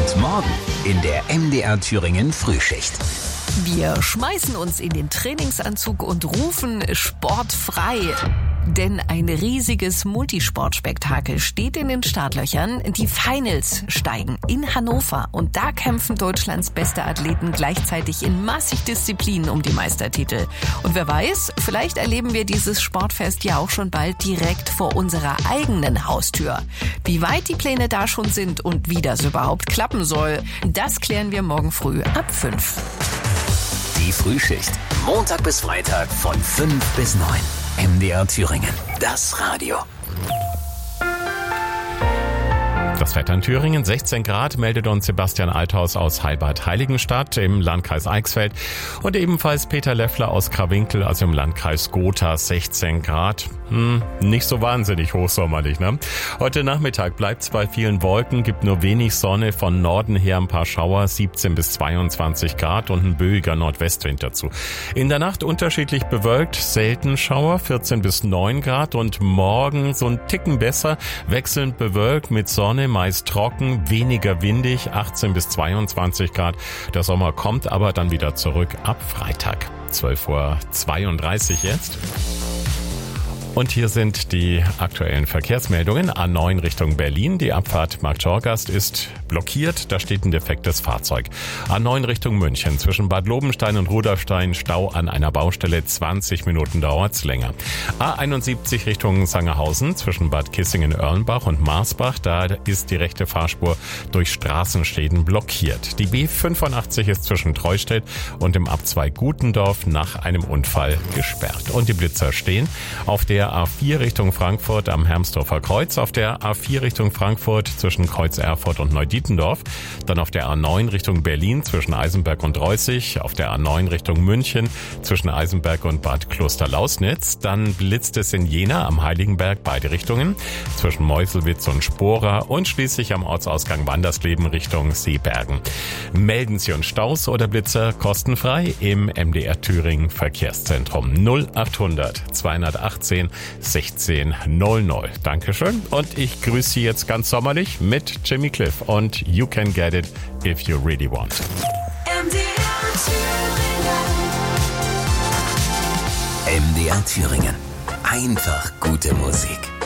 Und morgen in der MDR Thüringen Frühschicht. Wir schmeißen uns in den Trainingsanzug und rufen sportfrei. Denn ein riesiges Multisportspektakel steht in den Startlöchern. Die Finals steigen in Hannover und da kämpfen Deutschlands beste Athleten gleichzeitig in massig Disziplinen um die Meistertitel. Und wer weiß, vielleicht erleben wir dieses Sportfest ja auch schon bald direkt vor unserer eigenen Haustür. Wie weit die Pläne da schon sind und wie das überhaupt klappen soll, das klären wir morgen früh ab 5. Die Frühschicht. Montag bis Freitag von 5 bis 9. MDR Thüringen. Das Radio. Das Wetter in Thüringen, 16 Grad, meldet uns Sebastian Althaus aus Heilbad-Heiligenstadt im Landkreis Eichsfeld und ebenfalls Peter Leffler aus Krawinkel, also im Landkreis Gotha, 16 Grad. Nicht so wahnsinnig hochsommerlich, ne? Heute Nachmittag bleibt's bei vielen Wolken, gibt nur wenig Sonne, von Norden her ein paar Schauer, 17 bis 22 Grad und ein böiger Nordwestwind dazu. In der Nacht unterschiedlich bewölkt, selten Schauer, 14 bis 9 Grad und morgen so ein Ticken besser, wechselnd bewölkt mit Sonne, meist trocken, weniger windig, 18 bis 22 Grad. Der Sommer kommt aber dann wieder zurück ab Freitag. 12:32 Uhr jetzt. Und hier sind die aktuellen Verkehrsmeldungen. A9 Richtung Berlin. Die Abfahrt Marktschorgast ist blockiert. Da steht ein defektes Fahrzeug. A9 Richtung München. Zwischen Bad Lobenstein und Rudolfstein Stau an einer Baustelle. 20 Minuten dauert's länger. A71 Richtung Sangerhausen. Zwischen Bad Kissingen-Örnbach und Marsbach. Da ist die rechte Fahrspur durch Straßenschäden blockiert. Die B85 ist zwischen Treustedt und dem Abzweig Gutendorf nach einem Unfall gesperrt. Und die Blitzer stehen auf der A4 Richtung Frankfurt am Hermsdorfer Kreuz, auf der A4 Richtung Frankfurt zwischen Kreuz Erfurt und Neudietendorf, dann auf der A9 Richtung Berlin zwischen Eisenberg und Reußig, auf der A9 Richtung München zwischen Eisenberg und Bad Klosterlausnitz, dann blitzt es in Jena am Heiligenberg beide Richtungen zwischen Meuselwitz und Spora und schließlich am Ortsausgang Wandersleben Richtung Seebergen. Melden Sie uns Staus oder Blitzer kostenfrei im MDR Thüringen Verkehrszentrum 0800 218 1600. Dankeschön und ich grüße Sie jetzt ganz sommerlich mit Jimmy Cliff und You Can Get It If You Really Want. MDR Thüringen. Einfach gute Musik.